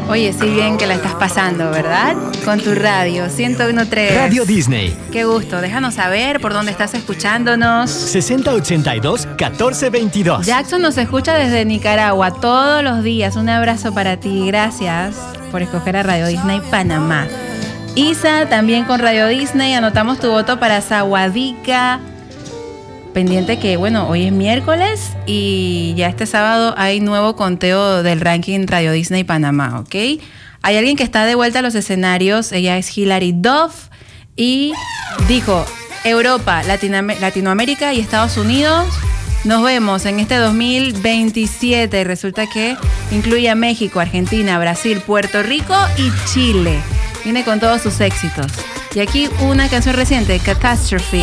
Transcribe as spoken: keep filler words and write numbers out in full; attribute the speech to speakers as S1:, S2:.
S1: Oye, sí bien que la estás pasando, ¿verdad? Con tu radio, ciento uno punto tres.
S2: Radio Disney.
S1: Qué gusto. Déjanos saber por dónde estás escuchándonos.
S2: sesenta ochenta y dos, catorce veintidós.
S1: Jackson nos escucha desde Nicaragua todos los días. Un abrazo para ti. Gracias por escoger a Radio Disney Panamá. Isa, también con Radio Disney. Anotamos tu voto para Saguadica. Pendiente que, bueno, hoy es miércoles y ya este sábado hay nuevo conteo del ranking Radio Disney Panamá, ¿ok? Hay alguien que está de vuelta a los escenarios. Ella es Hilary Duff y dijo: Europa, Latinoam- Latinoamérica y Estados Unidos, nos vemos en este dos mil veintisiete. Y resulta que incluye a México, Argentina, Brasil, Puerto Rico y Chile. Viene con todos sus éxitos. Y aquí una canción reciente, Catastrophe.